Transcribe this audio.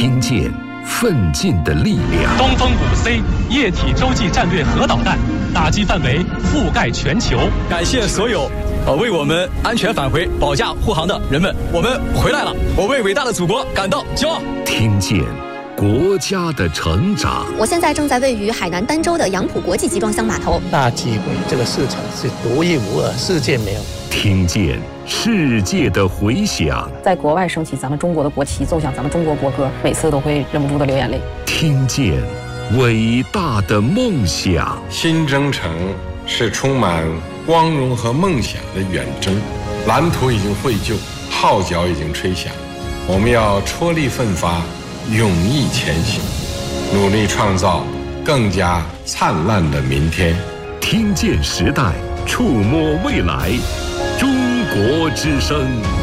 听见奋进的力量。 东风5C 液体洲际战略核导弹打击范围覆盖全球。 感谢所有为我们安全返回保驾护航的人们，我们回来了，我为伟大的祖国感到骄傲。 听见国家的成长。 我现在正在位于海南儋州的杨浦国际集装箱码头。 大机会，这个市场是独一无二，世界没有。 听见世界的回响。 在国外升起咱们中国的国旗，奏响咱们中国国歌，每次都会忍不住的流眼泪。 听见伟大的梦想。 新征程是充满光荣和梦想的远征，蓝图已经绘就，号角已经吹响，我们要踔厉奋发，勇毅前行，努力创造更加灿烂的明天。 听见时代，触摸未来，中国之声。